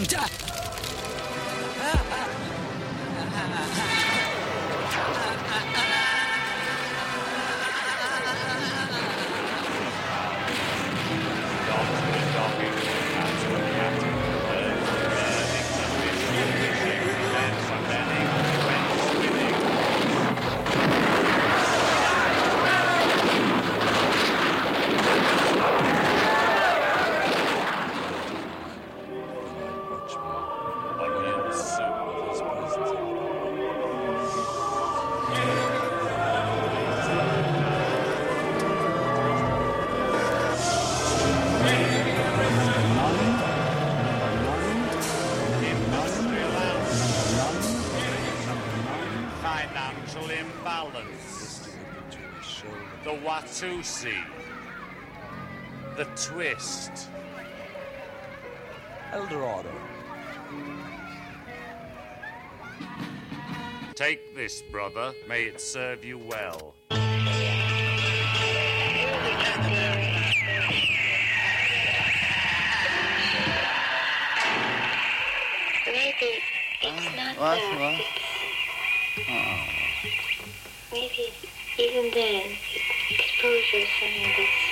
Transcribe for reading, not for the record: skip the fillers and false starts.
Financial imbalance. The Watusi. The twist. Eldorado. Take this, brother. May it serve you well. Maybe it's not that. Maybe even then, exposure is something that's